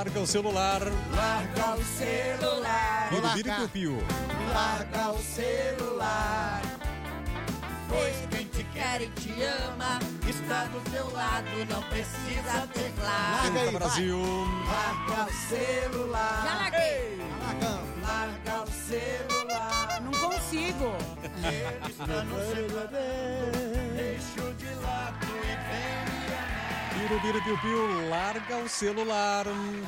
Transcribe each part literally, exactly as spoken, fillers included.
larga o celular. Larga o celular. Vira, piu-piu. Larga o celular. Pois quem te quer e te ama está do teu lado, não precisa teclar. Larga aí, Brasil. Larga o celular. Já larguei. Larga o celular. Não consigo. Ele está no celular. Deixa o de lado e vem me amar. Vira, vira, piu-piu. Larga o celular.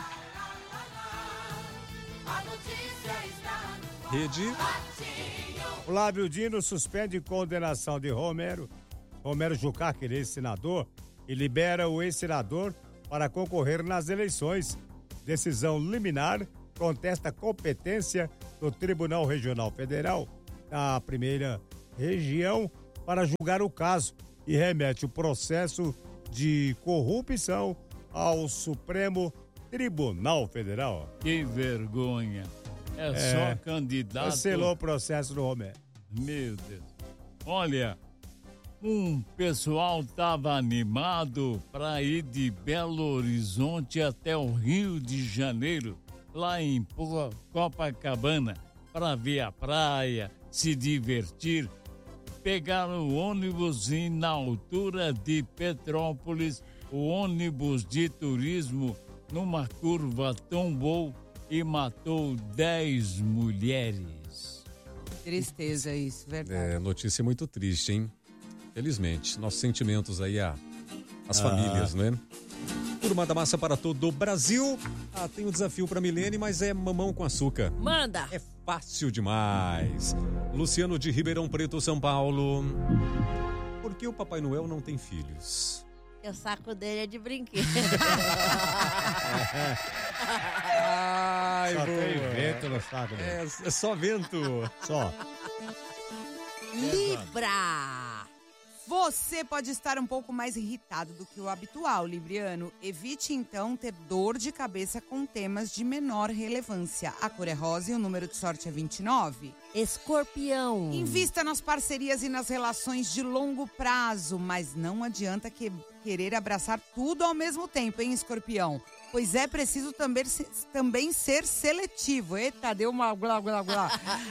A notícia está no Rede. Flávio Dino suspende condenação de Romero, Romero Jucá, que é ex-senador, e libera o ex-senador para concorrer nas eleições. Decisão liminar contesta a competência do Tribunal Regional Federal da primeira região para julgar o caso e remete o processo de corrupção ao Supremo Tribunal Federal. Que vergonha. É, É, só candidato. Cancelou o processo do Romero. Meu Deus. Olha, um pessoal tava animado para ir de Belo Horizonte até o Rio de Janeiro, lá em Po- Copacabana, para ver a praia, se divertir. Pegaram o ônibus e na altura de Petrópolis, o ônibus de turismo, numa curva, tombou e matou dez mulheres. Tristeza isso, verdade. É, notícia muito triste, hein? Felizmente. Nossos sentimentos aí a, as Ah. famílias, né? Turma da Massa para todo o Brasil. Ah, tem um desafio para Milene, mas é mamão com açúcar. Manda! É fácil demais. Luciano de Ribeirão Preto, São Paulo. Por que o Papai Noel não tem filhos? O saco dele é de brinquedo. Ai, Só boa. tem vento no saco dele. É, é só vento. Só. Libra! Você pode estar um pouco mais irritado do que o habitual, Libriano. Evite, então, ter dor de cabeça com temas de menor relevância. A cor é rosa e o número de sorte é vinte e nove. Escorpião. Invista nas parcerias e nas relações de longo prazo, mas não adianta que, querer abraçar tudo ao mesmo tempo, hein, Escorpião? Pois é preciso também, também ser seletivo. Eita, deu uma blá, blá, blá.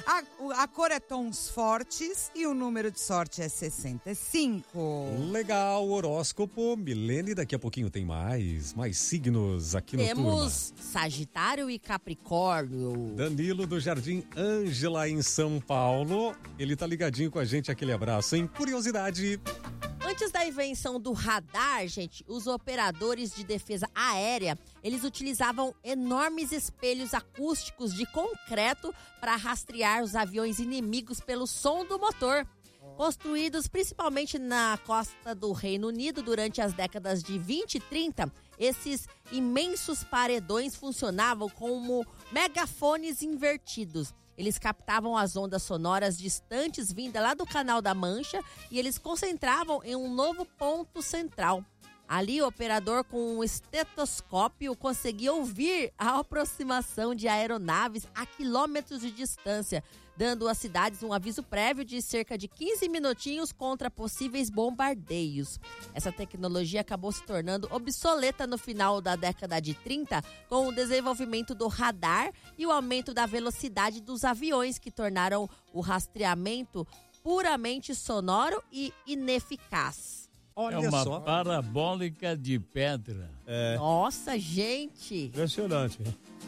A, a cor é tons fortes e o número de sorte é sessenta e cinco. Legal, horóscopo. Milene, daqui a pouquinho tem mais. Mais signos aqui no Temos Sagitário e Capricórnio. Turma. Danilo do Jardim Ângela, em São Paulo. Ele tá ligadinho com a gente. Aquele abraço, hein? Curiosidade. Antes da invenção do radar, gente, os operadores de defesa aérea, eles utilizavam enormes espelhos acústicos de concreto para rastrear os aviões inimigos pelo som do motor. Construídos principalmente na costa do Reino Unido durante as décadas de vinte e trinta, esses imensos paredões funcionavam como megafones invertidos. Eles captavam as ondas sonoras distantes vindas lá do Canal da Mancha e eles concentravam em um novo ponto central. Ali, o operador com um estetoscópio conseguia ouvir a aproximação de aeronaves a quilômetros de distância, dando às cidades um aviso prévio de cerca de quinze minutinhos contra possíveis bombardeios. Essa tecnologia acabou se tornando obsoleta no final da década de trinta, com o desenvolvimento do radar e o aumento da velocidade dos aviões, que tornaram o rastreamento puramente sonoro e ineficaz. Olha é uma só. parabólica de pedra. É. Nossa, gente! Impressionante.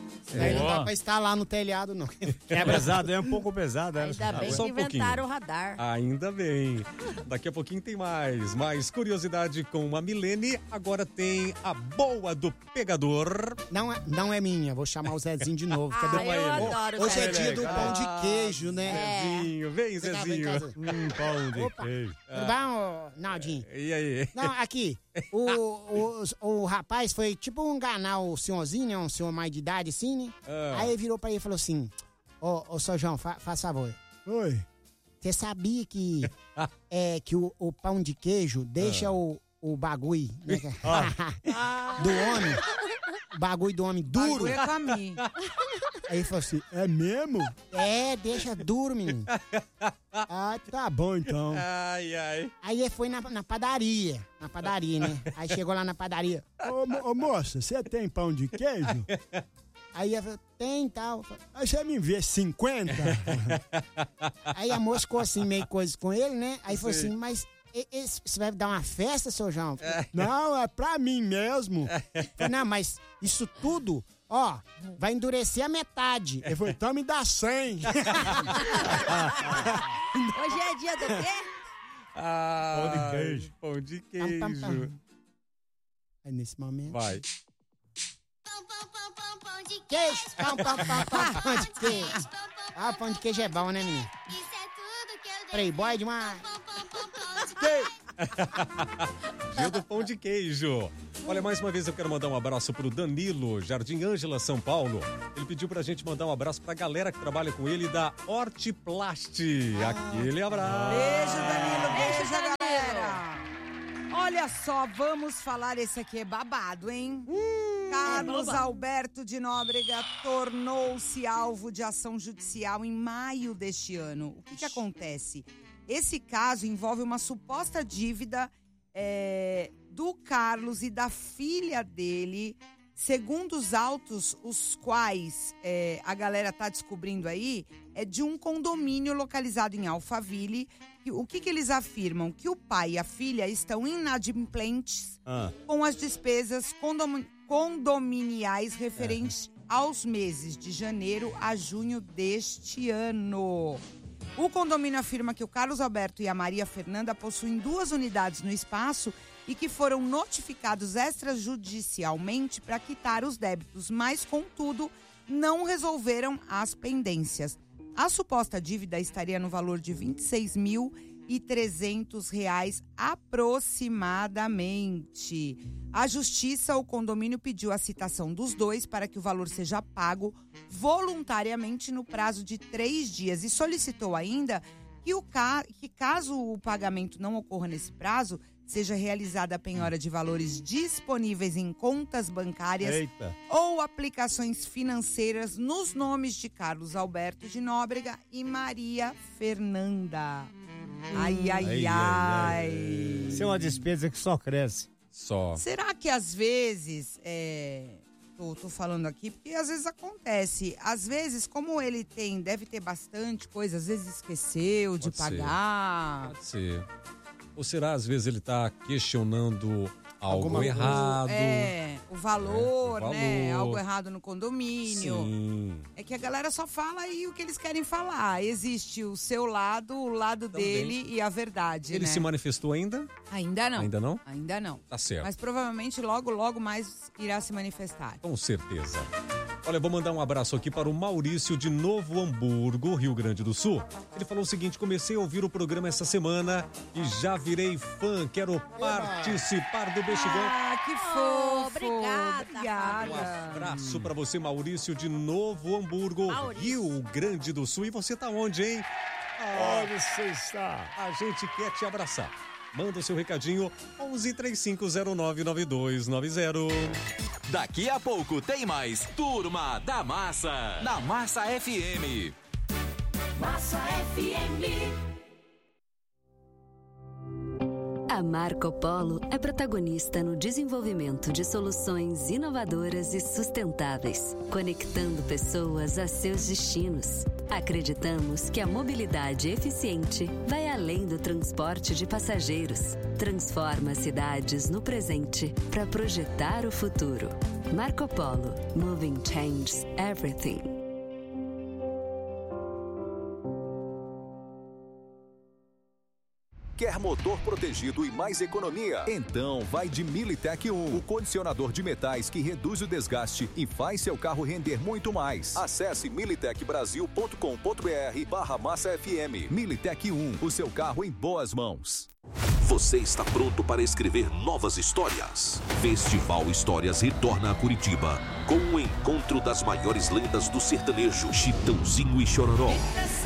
Aí não Ó. dá pra instalar no telhado, não. É pesado, é um pouco pesado. Ainda é. bem só que um pouquinho. inventaram o radar. Ainda bem. Daqui a pouquinho tem mais. Mais curiosidade com a Milene. Agora tem a boa do pegador. Não é, não é minha, vou chamar o Zezinho de novo. Ah, Cadê o- eu adoro Hoje é Zezinho. dia do pão de queijo, né? É. Zezinho, vem, Vem cá, vem Zezinho. cá, Zé. Hum, pão de Opa. queijo. Tudo bom, Naldinho? E aí? Não, aqui, o, o, o rapaz foi tipo enganar o senhorzinho, né? Um senhor mais de idade, assim, né? Ah. Aí ele virou pra ele e falou assim, ô, ô, seu João, fa, faz favor. Oi. Você sabia que, é, que o, o pão de queijo deixa o, o bagulho né? do homem, o bagulho do homem duro? Bagulho é com a mim. Aí ele falou assim, é mesmo? É, deixa duro, menino. Ah, tá bom então. Ai, ai. Aí ele foi na, na padaria, na padaria, né? Aí chegou lá na padaria. Ô, mo- ô moça, você tem pão de queijo? Aí ela falou, tem tal. Aí você me vê cinquenta? Aí a moça ficou assim, meio coisa com ele, né? Aí falou assim, mas e- esse- você vai dar uma festa, seu João? Eu falei, não, é pra mim mesmo. Eu falei, não, mas isso tudo, ó, vai endurecer a metade. Ele falou, então me dá cem. Hoje é dia do quê? Ah, Pão de queijo. Pão de Pam, pam, queijo. pam. Aí nesse momento... Vai. Queijo, pão, pão, pão, pão, pão de queijo. Ah, pão de queijo é bom, né, menino? Playboy demais. Dia do pão de queijo. Olha, mais uma vez eu quero mandar um abraço pro Danilo, Jardim Ângela, São Paulo. Ele pediu pra gente mandar um abraço pra galera que trabalha com ele da Hortiplast. Aquele abraço. Beijo, Danilo. Beijo, Beijo, Danilo. galera. Olha só, vamos falar, esse aqui é babado, hein? Carlos é babado. Alberto de Nóbrega tornou-se alvo de ação judicial em maio deste ano. O que que acontece? Esse caso envolve uma suposta dívida é, do Carlos e da filha dele, segundo os autos, os quais é, a galera tá descobrindo aí, é de um condomínio localizado em Alphaville. E o que que eles afirmam? Que o pai e a filha estão inadimplentes Ah. com as despesas condom- condominiais referentes aos meses de janeiro a junho deste ano. O condomínio afirma que o Carlos Alberto e a Maria Fernanda possuem duas unidades no espaço e que foram notificados extrajudicialmente para quitar os débitos, mas, contudo, não resolveram as pendências. A suposta dívida estaria no valor de vinte e seis mil e trezentos reais aproximadamente. A Justiça, o condomínio pediu a citação dos dois para que o valor seja pago voluntariamente no prazo de três dias e solicitou ainda que, o ca... que caso o pagamento não ocorra nesse prazo, seja realizada a penhora de valores disponíveis em contas bancárias Eita. ou aplicações financeiras nos nomes de Carlos Alberto de Nóbrega e Maria Fernanda. Ai, ai, ai. Ai, ai, ai. Isso é uma despesa que só cresce. Só. Será que às vezes, é, tô, tô falando aqui, porque às vezes acontece, às vezes, como ele tem, deve ter bastante coisa, às vezes esqueceu de Pode ser. pagar. Pode ser. Ou será, às vezes, ele tá questionando algo Alguma coisa. errado? É, o valor, É, o né? valor. Algo errado no condomínio. Sim. É que a galera só fala aí o que eles querem falar. Existe o seu lado, o lado Também. dele e a verdade, Ele né? se manifestou ainda? Ainda não. Ainda não? Ainda não. Tá certo. Mas provavelmente logo, logo mais irá se manifestar. Com certeza. Olha, eu vou mandar um abraço aqui para o Maurício de Novo Hamburgo, Rio Grande do Sul. Ele falou o seguinte: comecei a ouvir o programa essa semana e já virei fã. Quero participar do Bexigão. Ah, que fofo. obrigada, Um Obrigada. abraço para você, Maurício de Novo Hamburgo, Maurício. Rio Grande do Sul. E você tá onde, hein? Onde você está? A gente quer te abraçar. Manda o seu recadinho onze, três cinco zero nove, nove dois nove zero. Daqui a pouco tem mais Turma da Massa, na Massa F M. Massa F M. A Marco Polo é protagonista no desenvolvimento de soluções inovadoras e sustentáveis, conectando pessoas a seus destinos. Acreditamos que a mobilidade eficiente vai além do transporte de passageiros. Transforma cidades no presente para projetar o futuro. Marco Polo. Moving changes everything. Quer motor protegido e mais economia? Então vai de Militec um, o condicionador de metais que reduz o desgaste e faz seu carro render muito mais. Acesse militec brasil ponto com ponto br barra massa F M. Militec um, o seu carro em boas mãos. Você está pronto para escrever novas histórias? Festival Histórias retorna a Curitiba com o encontro das maiores lendas do sertanejo, Chitãozinho e Chororó.